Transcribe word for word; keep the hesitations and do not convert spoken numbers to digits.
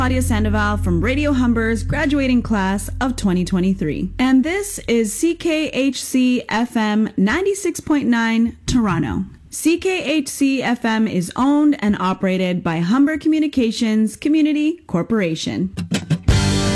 Claudia Sandoval from Radio Humber's graduating class of twenty twenty-three. And this is C K H C F M ninety-six point nine Toronto. C K H C F M is owned and operated by Humber Communications Community Corporation.